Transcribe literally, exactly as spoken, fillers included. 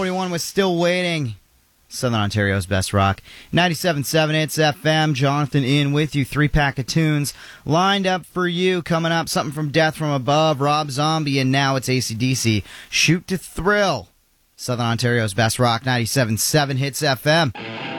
forty-one was Still Waiting. Southern Ontario's best rock. ninety-seven point seven Hits F M. Jonathan in with you. Three pack of tunes lined up for you. Coming up, something from Death from Above, Rob Zombie, and now it's A C D C. Shoot to Thrill. Southern Ontario's best rock. ninety-seven point seven Hits F M.